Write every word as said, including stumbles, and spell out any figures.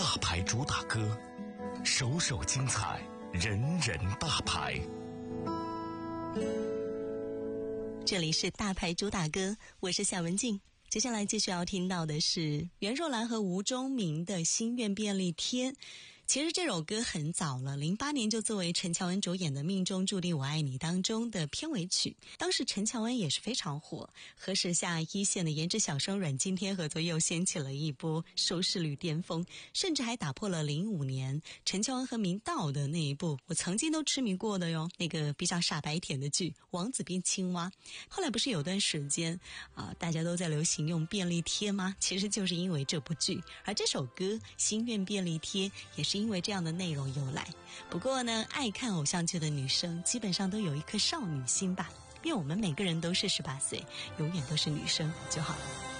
大牌主打歌，首首精彩，人人大牌。 这里是大牌主打歌，我是夏文静。接下来继续要听到的是袁若兰和吴钟明的《心愿便利贴》。其实这首歌很早了，零八年就作为陈乔恩主演的《命中注定我爱你》当中的片尾曲。当时陈乔恩也是非常火，和时下一线的颜值小生阮经天合作，又掀起了一波收视率巅峰，甚至还打破了零五年陈乔恩和明道的那一部我曾经都痴迷过的哟，那个比较傻白甜的剧《王子变青蛙》。后来不是有段时间啊、呃，大家都在流行用便利贴吗？其实就是因为这部剧，而这首歌《心愿便利贴》也是因为这样的内容由来。不过呢，爱看偶像剧的女生基本上都有一颗少女心吧，因为我们每个人都是十八岁，永远都是女生就好了。